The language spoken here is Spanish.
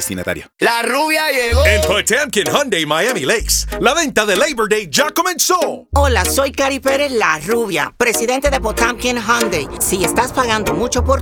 destinatario. La rubia llegó. En Potemkin Hyundai Miami Lakes, la venta de Labor Day ya comenzó. Hola, soy Cari Pérez, la rubia, presidente de Potemkin Hyundai. Si estás pagando mucho por